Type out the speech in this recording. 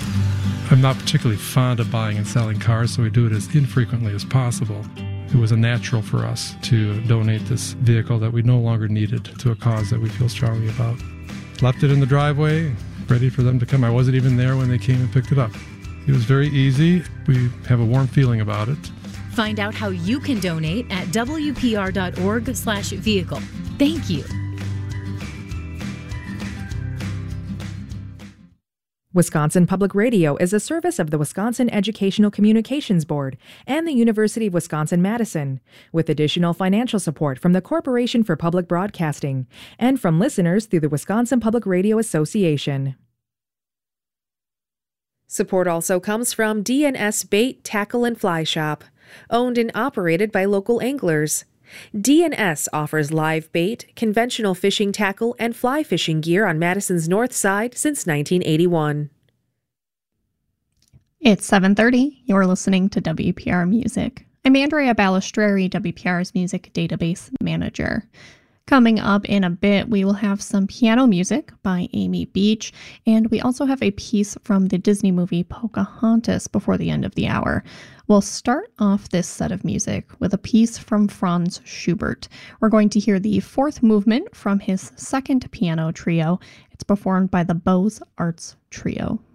I'm not particularly fond of buying and selling cars, so we do it as infrequently as possible. It was a natural for us to donate this vehicle that we no longer needed to a cause that we feel strongly about. Left it in the driveway, ready for them to come. I wasn't even there when they came and picked it up. It was very easy. We have a warm feeling about it. Find out how you can donate at wpr.org/vehicle. Thank you. Wisconsin Public Radio is a service of the Wisconsin Educational Communications Board and the University of Wisconsin-Madison, with additional financial support from the Corporation for Public Broadcasting and from listeners through the Wisconsin Public Radio Association. Support also comes from D&S Bait, Tackle, and Fly Shop, owned and operated by local anglers. D&S offers live bait, conventional fishing tackle, and fly fishing gear on Madison's north side since 1981. It's 7:30. You're listening to WPR Music. I'm Andrea Balistreri, WPR's Music Database Manager. Coming up in a bit, we will have some piano music by Amy Beach, and we also have a piece from the Disney movie Pocahontas before the end of the hour. We'll start off this set of music with a piece from Franz Schubert. We're going to hear the fourth movement from his second piano trio. It's performed by the Beaux Arts Trio.